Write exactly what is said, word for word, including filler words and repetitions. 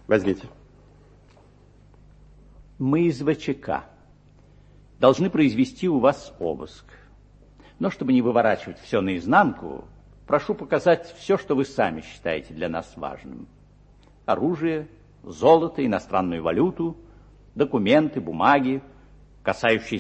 Возьмите. Мы из ВЧК. Должны произвести у вас обыск. Но чтобы не выворачивать все наизнанку, прошу показать все, что вы сами считаете для нас важным. Оружие, золото, иностранную валюту, документы, бумаги, касающиеся